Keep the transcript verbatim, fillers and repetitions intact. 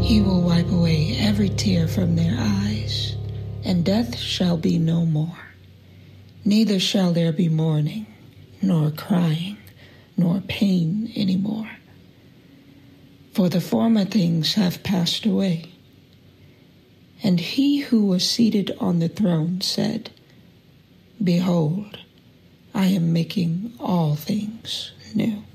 He will wipe away every tear from their eyes, and death shall be no more. Neither shall there be mourning, nor crying, nor pain any more. For the former things have passed away. And he who was seated on the throne said, Behold, I am making all things new.